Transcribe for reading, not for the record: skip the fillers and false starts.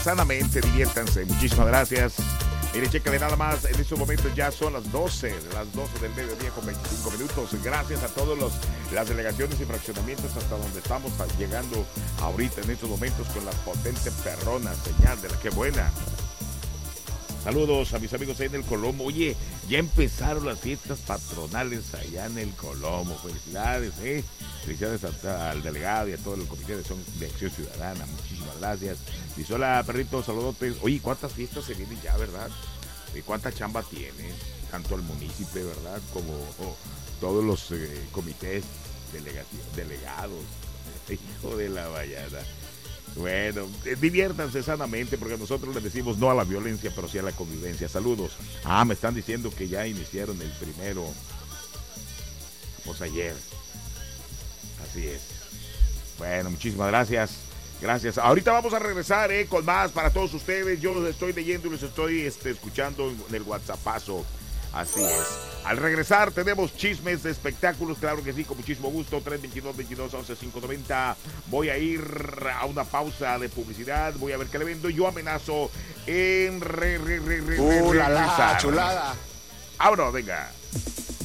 sanamente, diviértanse. Muchísimas gracias. Mire, chécale nada más, en estos momentos ya son las 12 del mediodía con 25 minutos. Gracias a todas las delegaciones y fraccionamientos hasta donde estamos llegando ahorita en estos momentos con la potente perrona señal de la que buena. Saludos a mis amigos ahí en el Colomo. Oye, ya empezaron las fiestas patronales allá en el Colomo. Felicidades, Felicidades al delegado y a todo el comité de Acción Ciudadana. Muchísimas gracias. Dice, hola, perrito, saludotes. Oye, ¿cuántas fiestas se vienen ya, verdad? ¿Y cuánta chamba tiene? Tanto el municipio, ¿verdad? Como todos los comités, delegados. Hijo de la vallada. Bueno, diviértanse sanamente porque nosotros les decimos no a la violencia, pero sí a la convivencia. Saludos. Me están diciendo que ya iniciaron el primero. Pues ayer. Así es. Bueno, muchísimas gracias. Gracias. Ahorita vamos a regresar con más para todos ustedes. Yo los estoy leyendo y los estoy escuchando en el WhatsAppazo. Así es. Al regresar tenemos chismes de espectáculos, claro que sí, con muchísimo gusto. 322-22-11-590. Voy a ir a una pausa de publicidad. Voy a ver qué le vendo. Yo amenazo en regresar. Chulada. Ahora, venga.